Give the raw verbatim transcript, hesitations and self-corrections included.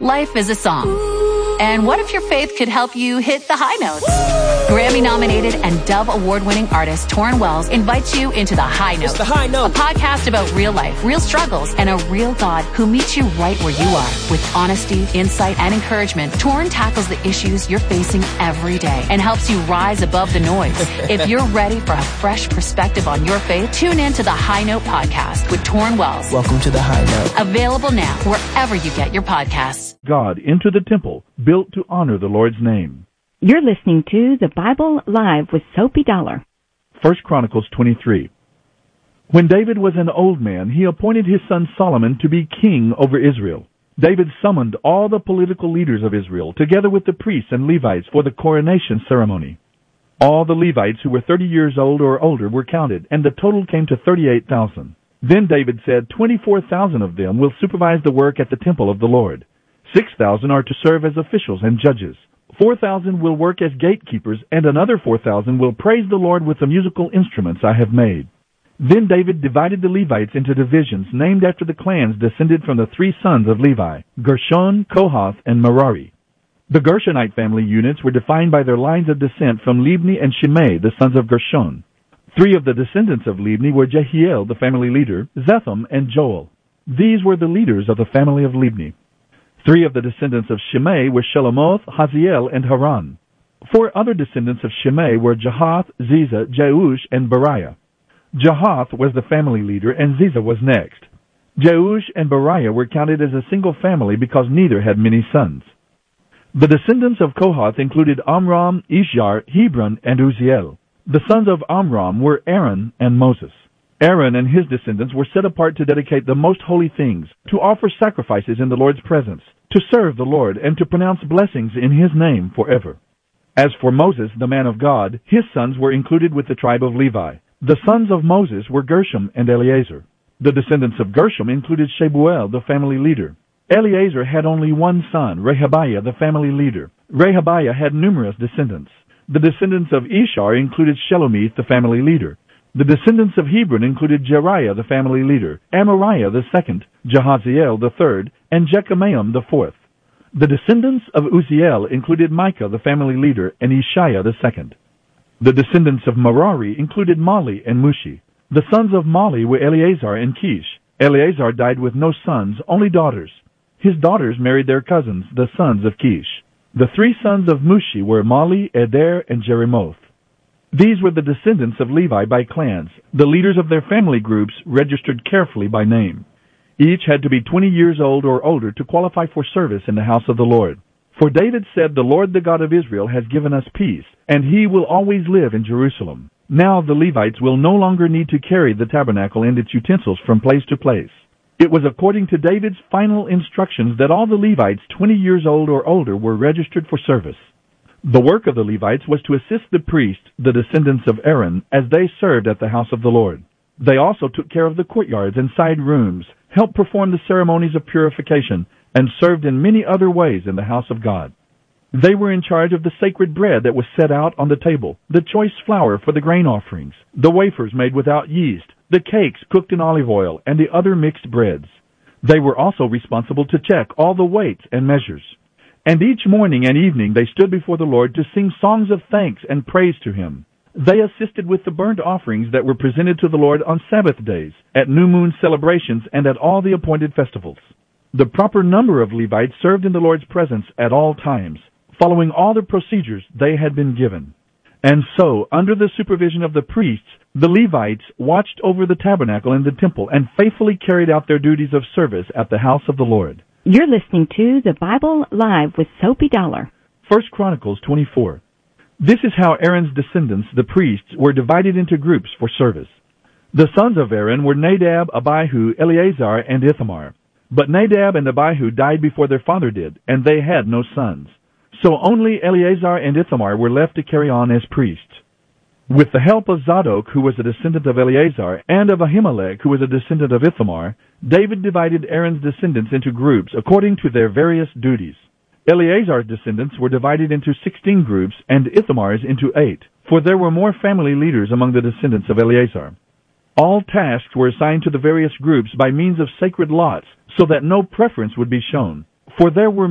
Life is a song. And what if your faith could help you hit the high notes? Grammy-nominated and Dove Award-winning artist Torrin Wells invites you into The High Note. It's The High Note. A podcast about real life, real struggles, and a real God who meets you right where you are. With honesty, insight, and encouragement, Torrin tackles the issues you're facing every day and helps you rise above the noise. If you're ready for a fresh perspective on your faith, tune in to The High Note podcast with Torrin Wells. Welcome to The High Note. Available now wherever you get your podcasts. God into the temple, built to honor the Lord's name. You're listening to The Bible Live with Soapy Dollar. First Chronicles twenty-three. When David was an old man, he appointed his son Solomon to be king over Israel. David summoned all the political leaders of Israel, together with the priests and Levites, for the coronation ceremony. All the Levites who were thirty years old or older were counted, and the total came to thirty-eight thousand. Then David said, twenty-four thousand of them will supervise the work at the temple of the Lord. Six thousand are to serve as officials and judges. Four thousand will work as gatekeepers, and another four thousand will praise the Lord with the musical instruments I have made. Then David divided the Levites into divisions named after the clans descended from the three sons of Levi, Gershon, Kohath, and Merari. The Gershonite family units were defined by their lines of descent from Libni and Shimei, the sons of Gershon. Three of the descendants of Libni were Jehiel, the family leader, Zetham, and Joel. These were the leaders of the family of Libni. Three of the descendants of Shimei were Shelomoth, Haziel, and Haran. Four other descendants of Shimei were Jahath, Ziza, Jeush, and Beriah. Jahath was the family leader, and Ziza was next. Jeush and Beriah were counted as a single family because neither had many sons. The descendants of Kohath included Amram, Ishjar, Hebron, and Uzziel. The sons of Amram were Aaron and Moses. Aaron and his descendants were set apart to dedicate the most holy things, to offer sacrifices in the Lord's presence, to serve the Lord, and to pronounce blessings in his name forever. As for Moses, the man of God, his sons were included with the tribe of Levi. The sons of Moses were Gershom and Eleazar. The descendants of Gershom included Shebuel, the family leader. Eleazar had only one son, Rehabiah, the family leader. Rehabiah had numerous descendants. The descendants of Ishar included Shelomith, the family leader. The descendants of Hebron included Jeriah, the family leader, Amariah the second, Jahaziel the third, and Jekameam the fourth. The descendants of Uzziel included Micah, the family leader, and Ishiah the second. The descendants of Merari included Mali and Mushi. The sons of Mali were Eleazar and Kish. Eleazar died with no sons, only daughters. His daughters married their cousins, the sons of Kish. The three sons of Mushi were Mali, Eder, and Jerimoth. These were the descendants of Levi by clans, the leaders of their family groups registered carefully by name. Each had to be twenty years old or older to qualify for service in the house of the Lord. For David said, "The Lord, the God of Israel, has given us peace, and he will always live in Jerusalem." Now the Levites will no longer need to carry the tabernacle and its utensils from place to place. It was according to David's final instructions that all the Levites twenty years old or older were registered for service. The work of the Levites was to assist the priests, the descendants of Aaron, as they served at the house of the Lord. They also took care of the courtyards and side rooms, helped perform the ceremonies of purification, and served in many other ways in the house of God. They were in charge of the sacred bread that was set out on the table, the choice flour for the grain offerings, the wafers made without yeast, the cakes cooked in olive oil, and the other mixed breads. They were also responsible to check all the weights and measures. And each morning and evening they stood before the Lord to sing songs of thanks and praise to him. They assisted with the burnt offerings that were presented to the Lord on Sabbath days, at new moon celebrations, and at all the appointed festivals. The proper number of Levites served in the Lord's presence at all times, following all the procedures they had been given. And so, under the supervision of the priests, the Levites watched over the tabernacle and the temple and faithfully carried out their duties of service at the house of the Lord. You're listening to The Bible Live with Soapy Dollar. First Chronicles twenty-four. This is how Aaron's descendants, the priests, were divided into groups for service. The sons of Aaron were Nadab, Abihu, Eleazar, and Ithamar. But Nadab and Abihu died before their father did, and they had no sons. So only Eleazar and Ithamar were left to carry on as priests. With the help of Zadok, who was a descendant of Eleazar, and of Ahimelech, who was a descendant of Ithamar, David divided Aaron's descendants into groups according to their various duties. Eleazar's descendants were divided into sixteen groups, and Ithamar's into eight, for there were more family leaders among the descendants of Eleazar. All tasks were assigned to the various groups by means of sacred lots, so that no preference would be shown, for there were